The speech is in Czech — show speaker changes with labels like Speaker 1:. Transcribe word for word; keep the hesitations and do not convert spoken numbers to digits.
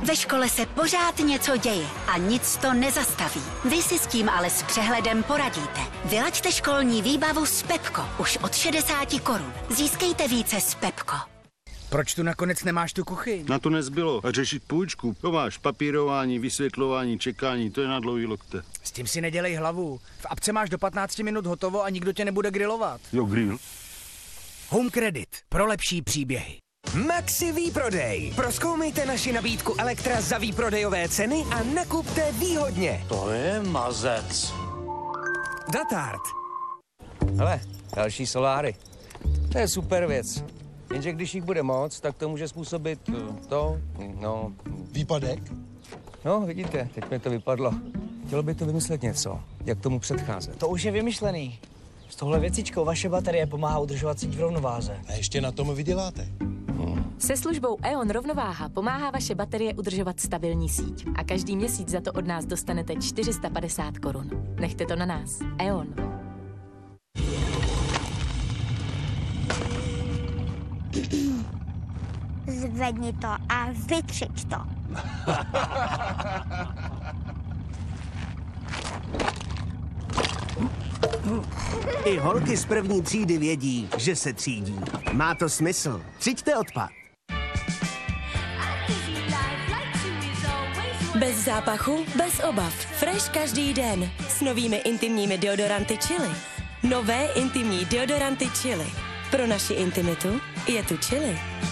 Speaker 1: Ve škole se pořád něco děje a nic to nezastaví. Vy si s tím ale s přehledem poradíte. Vylaďte školní výbavu s Pepko už od šedesáti korun. Získejte více s Pepko.
Speaker 2: Proč tu nakonec nemáš tu kuchyň?
Speaker 3: Na to nezbylo. A řešit půjčku. To máš papírování, vysvětlování, čekání, to je na dlouhý lokte.
Speaker 2: S tím si nedělej hlavu. V apce máš do patnácti minut hotovo a nikdo tě nebude grilovat.
Speaker 3: Jo, grill.
Speaker 2: Home Credit. Pro lepší příběhy.
Speaker 4: Maxi výprodej. Prozkoumejte naši nabídku Elektra za výprodejové ceny a nakupte výhodně.
Speaker 5: To je mazec.
Speaker 4: Datard. Hele, další soláry. To je super věc. Jenže když jich bude moc, tak to může způsobit to, no...
Speaker 6: Výpadek?
Speaker 4: No, vidíte, teď mi to vypadlo. Chtělo by to vymyslet něco, jak tomu předcházet.
Speaker 7: To už je vymyšlený. S tohle věcičkou vaše baterie pomáhá udržovat síť v rovnováze.
Speaker 6: A ještě na tom vyděláte.
Speaker 4: Hmm.
Speaker 8: Se službou E O N Rovnováha pomáhá vaše baterie udržovat stabilní síť. A každý měsíc za to od nás dostanete čtyři sta padesát korun. Nechte to na nás. E O N.
Speaker 9: Zvedni to a vytřič to.
Speaker 10: I holky z první třídy vědí, že se třídí. Má to smysl. Třiďte odpad.
Speaker 11: Bez zápachu, bez obav. Fresh každý den. S novými intimními deodoranty Chili. Nové intimní deodoranty Chili. Pro naši intimitu je tu Chili.